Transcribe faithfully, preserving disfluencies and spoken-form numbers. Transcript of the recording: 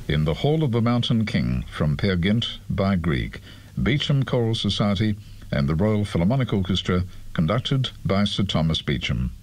in the Hall of the Mountain King from Peer Gynt by Grieg, Beecham Choral Society and the Royal Philharmonic Orchestra, conducted by Sir Thomas Beecham.